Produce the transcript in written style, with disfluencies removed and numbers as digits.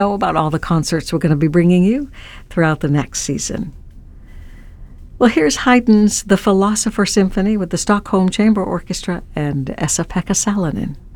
Know about all the concerts we're going to be bringing you throughout the next season. Well, here's Haydn's The Philosopher Symphony with the Stockholm Chamber Orchestra and Esa-Pekka Salonen.